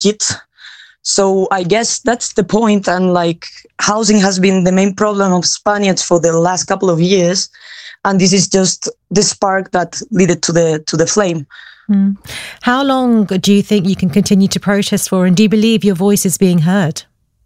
kit. So I guess that's the point. And like housing has been the main problem of Spaniards for the last couple of years. And this is just the spark that led to the flame. How long do you think you can continue to protest for? And do you believe your voice is being heard?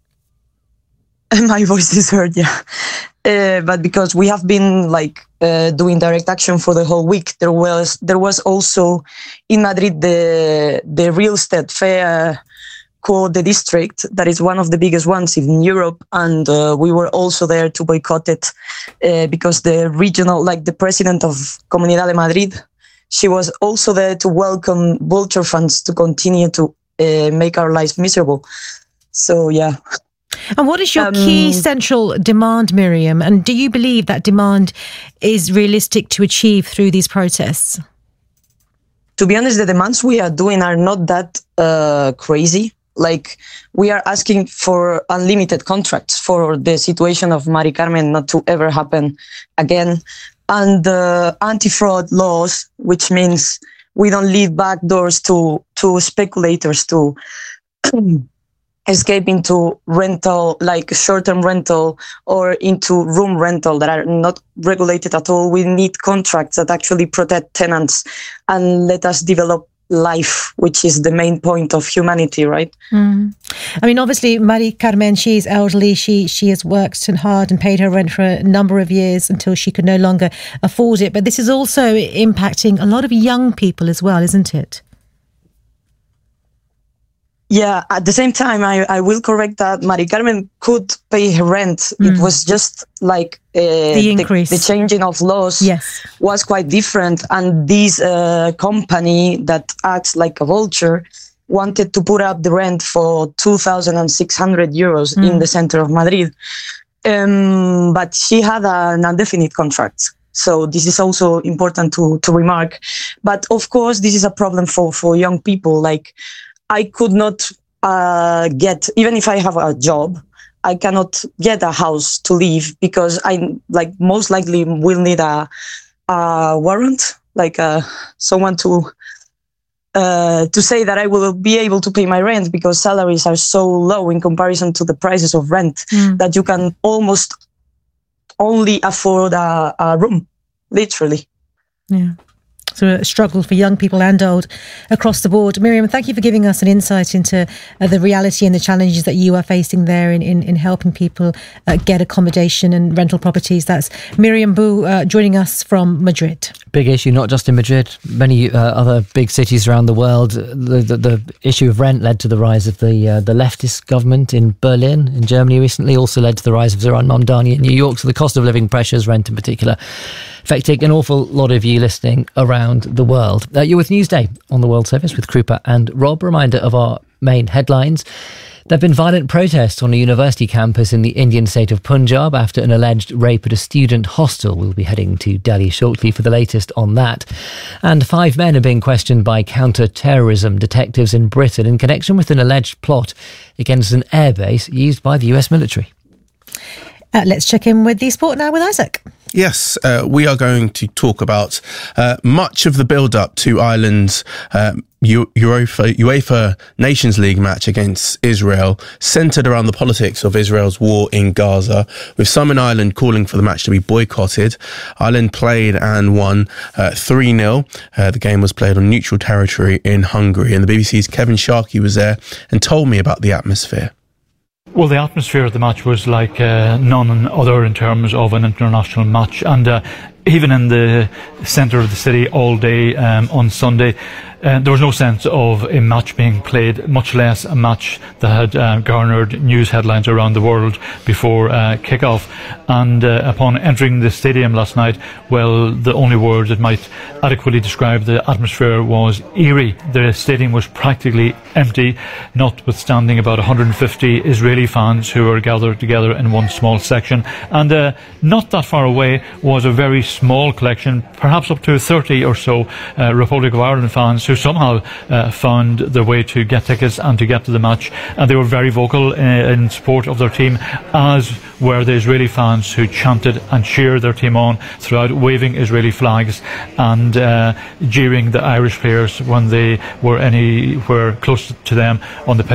My voice is heard, yeah. But because we have been doing direct action for the whole week, there was also in Madrid the real estate fair called the District, that is one of the biggest ones in Europe, and we were also there to boycott it because the regional, the president of Comunidad de Madrid, she was also there to welcome vulture funds to continue to make our lives miserable. So yeah. And what is your key central demand, Miriam? And do you believe that demand is realistic to achieve through these protests? To be honest, the demands we are doing are not that crazy. Like, we are asking for unlimited contracts for the situation of Mari Carmen not to ever happen again. And anti-fraud laws, which means we don't leave back doors to speculators to escape into rental, like short-term rental or into room rental that are not regulated at all. We need contracts that actually protect tenants and let us develop life, which is the main point of humanity, right? I mean, obviously, Mari Carmen, she is elderly. She has worked hard and paid her rent for a number of years until she could no longer afford it. But this is also impacting a lot of young people as well, isn't it? Yeah, at the same time, I will correct that Mari Carmen could pay her rent. It was just like the increase. The changing of laws was quite different. And this company that acts like a vulture wanted to put up the rent for 2,600 euros in the center of Madrid. But she had an indefinite contract. So this is also important to remark. But of course, this is a problem for young people. Like, I could not get, even if I have a job, I cannot get a house to live because I most likely will need a warrant, someone to say that I will be able to pay my rent, because salaries are so low in comparison to the prices of rent that you can almost only afford a room, literally. Yeah. So a struggle for young people and old across the board. Miriam, thank you for giving us an insight into the reality and the challenges that you are facing there in helping people get accommodation and rental properties. That's Miriam Bou joining us from Madrid. Big issue, not just in Madrid, many other big cities around the world. The issue of rent led to the rise of the leftist government in Berlin, in Germany recently, also led to the rise of Zoran Mamdani in New York. So the cost of living pressures, rent in particular, affecting an awful lot of you listening around the world. You're with Newsday on the World Service with Krupa and Rob. Reminder of our main headlines. There have been violent protests on a university campus in the Indian state of Punjab after an alleged rape at a student hostel. We'll be heading to Delhi shortly for the latest on that. And 5 men are being questioned by counter-terrorism detectives in Britain in connection with an alleged plot against an airbase used by the US military. Let's check in with the sport now with Isaac. Yes, we are going to talk about much of the build-up to Ireland's UEFA Nations League match against Israel, centred around the politics of Israel's war in Gaza, with some in Ireland calling for the match to be boycotted. Ireland played and won 3-0. The game was played on neutral territory in Hungary, and the BBC's Kevin Sharkey was there and told me about the atmosphere. Well, the atmosphere of the match was like none other in terms of an international match, and even in the centre of the city all day on Sunday, there was no sense of a match being played, much less a match that had garnered news headlines around the world before kick-off. And upon entering the stadium last night, well, the only word that might adequately describe the atmosphere was eerie. The stadium was practically empty, notwithstanding about 150 Israeli fans who were gathered together in one small section. And not that far away was a very small collection, perhaps up to 30 or so Republic of Ireland fans who somehow found their way to get tickets and to get to the match. And they were very vocal in support of their team, as were the Israeli fans who chanted and cheered their team on throughout, waving Israeli flags and jeering the Irish players when they were anywhere close to them on the pitch.